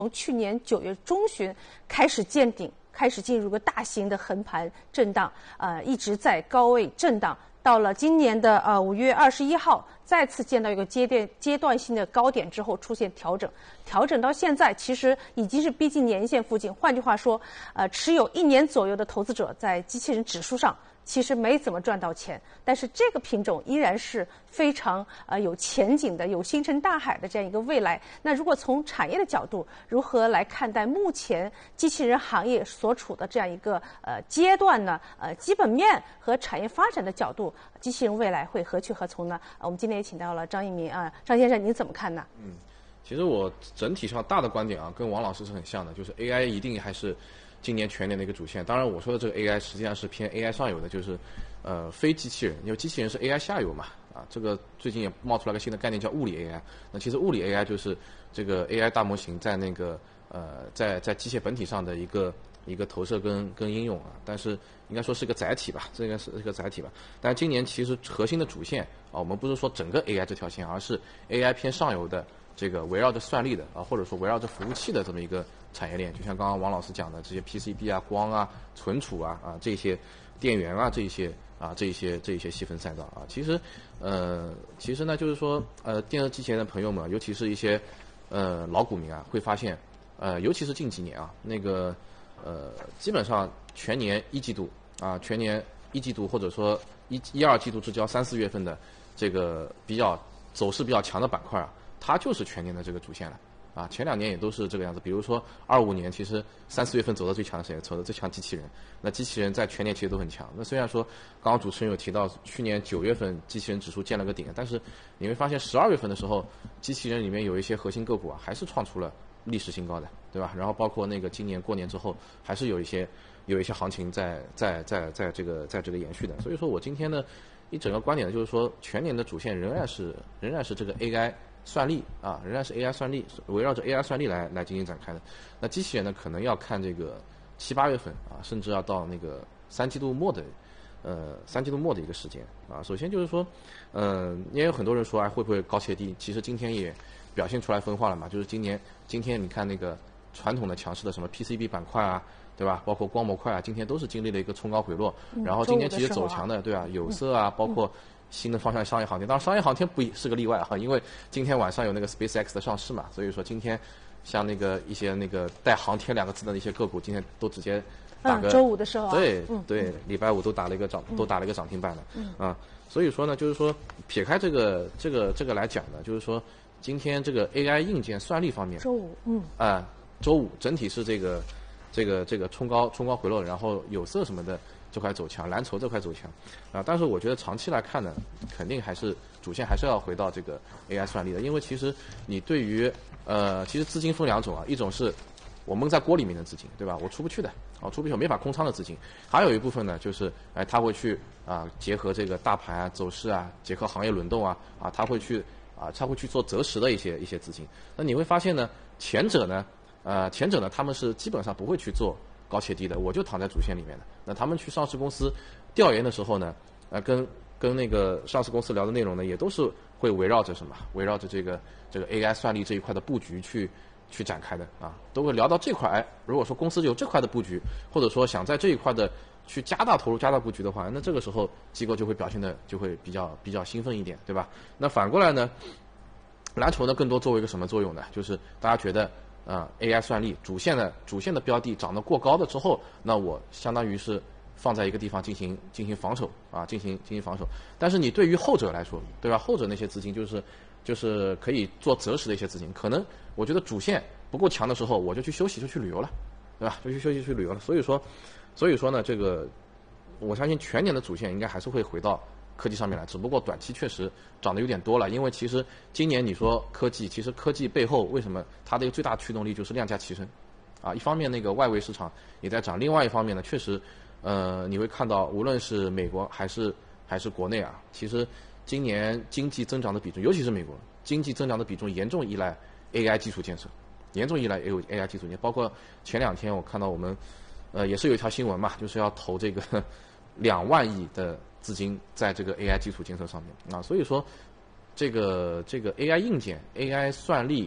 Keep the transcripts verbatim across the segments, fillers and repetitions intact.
从去年九月中旬开始见顶，开始进入个大型的横盘震荡，呃，一直在高位震荡。到了今年的呃五月二十一号，再次见到一个阶段阶段性的高点之后出现调整，调整到现在其实已经是逼近年线附近。换句话说，呃，持有一年左右的投资者在机器人指数上其实没怎么赚到钱，但是这个品种依然是非常呃有前景的，有星辰大海的这样一个未来。那如果从产业的角度，如何来看待目前机器人行业所处的这样一个呃阶段呢？呃，基本面和产业发展的角度，机器人未来会何去何从呢？呃、我们今天也请到了张一鸣啊，张先生，您怎么看呢？ 嗯，其实我整体上大的观点啊，跟王老师是很像的，就是 A I 一定还是今年全年的一个主线。当然，我说的这个 A I 实际上是偏 A I 上游的，就是呃非机器人，因为机器人是 A I 下游嘛。啊，这个最近也冒出来个新的概念叫物理 A I。那其实物理 A I 就是这个 A I 大模型在那个呃在在机械本体上的一个一个投射跟跟应用啊，但是应该说是个载体吧，这个是一个载体吧。但今年其实核心的主线啊，我们不是说整个 A I 这条线，而是 A I 偏上游的这个围绕着算力的啊，或者说围绕着服务器的这么一个产业链。就像刚刚王老师讲的这些 P C B 啊、光啊、存储啊啊这些电源啊这些啊这一些这一些细分赛道啊，其实呃其实呢就是说呃电视机前的朋友们，尤其是一些呃老股民啊，会发现呃尤其是近几年啊那个。呃，基本上全年一季度啊，全年一季度或者说一一二季度至交三四月份的这个比较走势比较强的板块啊，它就是全年的这个主线了啊。前两年也都是这个样子，比如说二五年，其实三四月份走的最强的谁？走的最强机器人。那机器人在全年其实都很强。那虽然说刚刚主持人有提到去年九月份机器人指数见了个顶，但是你会发现十二月份的时候，机器人里面有一些核心个股啊，还是创出了历史新高的，对吧？然后包括那个今年过年之后，还是有一些有一些行情在在在在这个在这个延续的。所以说我今天呢一整个观点呢，就是说全年的主线仍然是仍然是这个 A I 算力啊，仍然是 A I 算力，围绕着 A I 算力来来进行展开的。那机器人呢，可能要看这个七八月份啊，甚至要到那个三季度末的呃三季度末的一个时间啊。首先就是说，嗯、呃，也有很多人说哎会不会高切低？其实今天也表现出来分化了嘛，就是今年今天你看那个传统的强势的什么 P C B 板块啊，对吧？包括光模块啊，今天都是经历了一个冲高回落。 嗯、 然后今天其实走强的，对啊，有色啊，包括新的方向商业航天，当然商业航天不是个例外哈，因为今天晚上有那个 SpaceX 的上市嘛，所以说今天像那个一些那个带航天两个字的一些个股，今天都直接打个、 嗯、周五的时候、啊， 对、 嗯、 对，礼拜五都打了一个涨，都打了一个涨停板了，嗯啊，所以说呢，就是说撇开这个这个这个来讲呢，就是说。今天这个 A I 硬件算力方面， 周五，嗯， 啊、呃，周五整体是这个，这个这个冲高冲高回落，然后有色什么的这块走强，蓝筹这块走强，啊，但是我觉得长期来看呢，肯定还是主线还是要回到这个 A I 算力的，因为其实你对于呃，其实资金分两种啊，一种是我蒙在锅里面的资金，对吧？我出不去的，啊，出不去，我没法空仓的资金，还有一部分呢，就是哎，他会去啊、呃，结合这个大盘啊、走势啊，结合行业轮动啊，啊，他会去。啊，他会去做择时的一些一些资金。那你会发现呢，前者呢，呃，前者呢，他们是基本上不会去做高切低的，我就躺在主线里面的。那他们去上市公司调研的时候呢，呃，跟跟那个上市公司聊的内容呢，也都是会围绕着什么，围绕着这个这个 A I 算力这一块的布局去去展开的啊，都会聊到这块。哎，如果说公司有这块的布局，或者说想在这一块的去加大投入、加大布局的话，那这个时候机构就会表现的就会比较比较兴奋一点，对吧？那反过来呢，蓝筹呢更多作为一个什么作用呢？就是大家觉得啊、呃、A I 算力主线的主线的标的涨得过高了之后，那我相当于是放在一个地方进行进行防守啊，进行进行防守。但是你对于后者来说，对吧？后者那些资金就是就是可以做择时的一些资金，可能我觉得主线不够强的时候，我就去休息，就去旅游了，对吧？就去休息去旅游了。所以说。所以说呢，这个我相信全年的主线应该还是会回到科技上面来，只不过短期确实涨得有点多了。因为其实今年你说科技，其实科技背后为什么它的一个最大驱动力就是量价齐升，啊，一方面那个外围市场也在涨，另外一方面呢，确实，呃，你会看到无论是美国还是还是国内啊，其实今年经济增长的比重，尤其是美国经济增长的比重严重依赖 A I 基础建设，严重依赖 A I 基础建设，包括前两天我看到我们。呃，也是有一条新闻嘛，就是要投这个两万亿的资金在这个 A I 基础建设上面啊，所以说这个这个 A I 硬件、A I 算力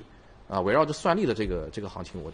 啊，围绕着算力的这个这个行情，我